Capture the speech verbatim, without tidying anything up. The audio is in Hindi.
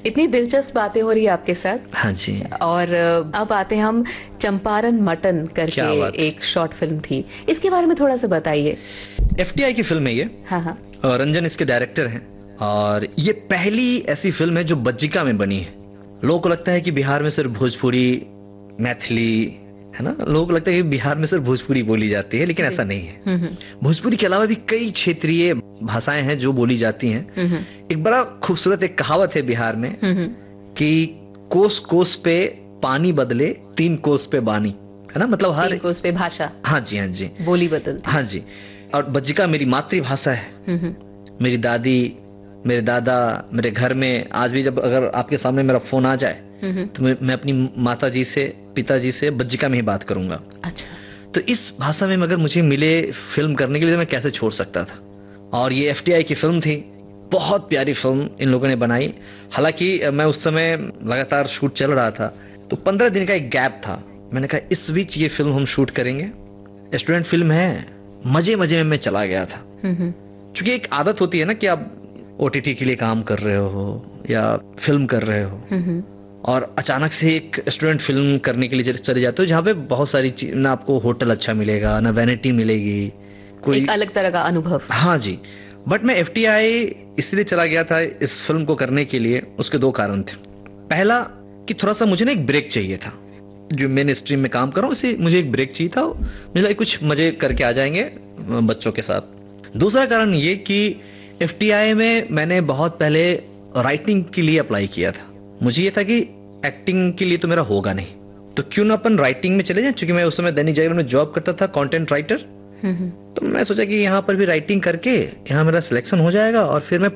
इतनी दिलचस्प बातें हो रही है आपके साथ। हाँ जी। और अब आते हैं हम चंपारण मटन करके एक शॉर्ट फिल्म थी, इसके बारे में थोड़ा सा बताइए। एफटीआई की फिल्म है ये। हाँ हाँ। और रंजन इसके डायरेक्टर हैं और ये पहली ऐसी फिल्म है जो बज्जिका में बनी है। लोगों को लगता है कि बिहार में सिर्फ भोजपुरी, मैथिली, है ना, लोगों को लगता है कि बिहार में सिर्फ भोजपुरी बोली जाती है, लेकिन ऐसा नहीं है। भोजपुरी के अलावा भी कई क्षेत्रीय भाषाएं हैं जो बोली जाती हैं। एक बड़ा खूबसूरत एक कहावत है बिहार में कि कोस कोस पे पानी बदले, तीन कोस पे बानी, है ना, मतलब हर तीन कोस पे भाषा। हाँ जी, हाँ जी, बोली बदलती। हाँ जी। और बज्जिका मेरी मातृभाषा है। मेरी दादी, मेरे दादा, मेरे घर में आज भी जब अगर आपके सामने मेरा फोन आ जाए तो मैं, मैं अपनी माता जी से, पिताजी से बज्जिका में ही बात करूंगा। अच्छा। तो इस भाषा में अगर मुझे मिले फिल्म करने के लिए तो मैं कैसे छोड़ सकता था। और ये एफटीआई की फिल्म थी, बहुत प्यारी फिल्म इन लोगों ने बनाई। हालांकि मैं उस समय लगातार शूट चल रहा था, तो पंद्रह दिन का एक गैप था। मैंने कहा इस बीच ये फिल्म हम शूट करेंगे। स्टूडेंट फिल्म है, मजे मजे में मैं चला गया था। क्योंकि एक आदत होती है ना कि आप ओटीटी के लिए काम कर रहे हो या फिल्म कर रहे हो और अचानक से एक स्टूडेंट फिल्म करने के लिए चले जाते हो जहाँ पे बहुत सारी चीज, ना आपको होटल अच्छा मिलेगा, ना वैनिटी मिलेगी, कोई एक अलग तरह का अनुभव। हाँ जी। बट मैं एफटीआई इसलिए चला गया था इस फिल्म को करने के लिए, उसके दो कारण थे। पहला कि थोड़ा सा मुझे ना एक ब्रेक चाहिए था। जो मेन स्ट्रीम में काम कर रहा हूँ इसे मुझे एक ब्रेक चाहिए था। मुझे लगा कुछ मजे करके आ जाएंगे बच्चों के साथ। दूसरा कारण ये कि एफटीआई में मैंने बहुत पहले राइटिंग के लिए अप्लाई किया था। मुझे ये था कि एक्टिंग के लिए तो मेरा होगा नहीं, तो क्यों ना अपन राइटिंग में चले जाएं। क्योंकि मैं उस समय दैनिक जागरण में जॉब करता था, कंटेंट राइटर। तो मैं सोचा कि यहाँ पर भी राइटिंग करके यहाँ मेरा सिलेक्शन हो जाएगा और फिर मैं